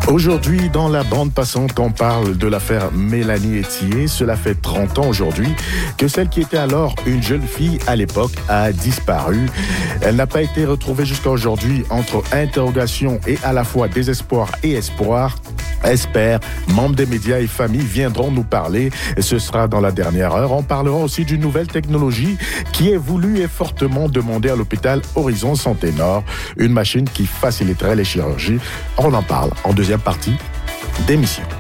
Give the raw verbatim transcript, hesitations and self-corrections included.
Aujourd'hui, dans la bande passante, on parle de l'affaire Mélanie Etier. Cela fait trente ans aujourd'hui que celle qui était alors une jeune fille à l'époque a disparu. Elle n'a pas été retrouvée jusqu'à aujourd'hui entre interrogation et à la fois désespoir et espoir. Experts, membres des médias et familles viendront nous parler. Et ce sera dans la dernière heure. On parlera aussi d'une nouvelle technologie qui est voulue et fortement demandée à l'hôpital Horizon Santé Nord. Une machine qui faciliterait les chirurgies. On en parle en deuxième partie d'émission.